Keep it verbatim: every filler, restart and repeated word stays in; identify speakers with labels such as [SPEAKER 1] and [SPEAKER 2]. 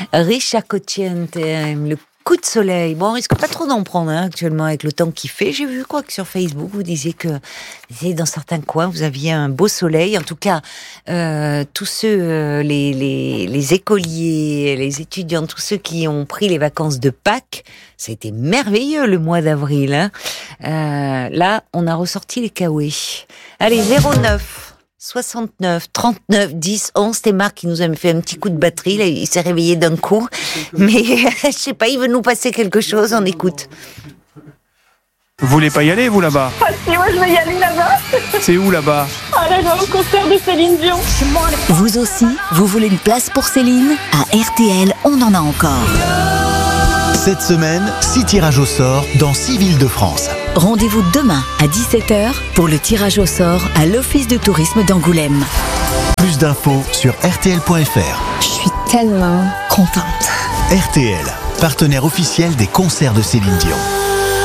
[SPEAKER 1] Richard Cocciante, le coup de soleil. Bon, on risque pas trop d'en prendre hein, actuellement avec le temps qu'il fait. J'ai vu quoi que sur Facebook, vous disiez que vous disiez, dans certains coins, vous aviez un beau soleil. En tout cas, euh, tous ceux, euh, les, les, les écoliers, les étudiants, tous ceux qui ont pris les vacances de Pâques, ça a été merveilleux le mois d'avril. Hein. Euh, là, on a ressorti les kawaii. Allez, zéro neuf soixante-neuf, trente-neuf, dix, onze, c'était Marc qui nous a fait un petit coup de batterie, là, il s'est réveillé d'un coup, mais je sais pas, il veut nous passer quelque chose, on écoute.
[SPEAKER 2] Vous voulez pas y aller, vous, là-bas?
[SPEAKER 3] Ah si, moi je vais y aller là-bas.
[SPEAKER 2] C'est où, là-bas?
[SPEAKER 3] Ah là, là, au concert de Céline Dion.
[SPEAKER 4] Vous aussi, vous voulez une place pour Céline? À R T L, on en a encore.
[SPEAKER 5] Cette semaine, six tirages au sort dans six villes de France.
[SPEAKER 4] Rendez-vous demain à dix-sept heures pour le tirage au sort à l'Office de tourisme d'Angoulême.
[SPEAKER 5] Plus d'infos sur R T L point F R.
[SPEAKER 6] Je suis tellement contente.
[SPEAKER 5] R T L, partenaire officiel des concerts de Céline Dion.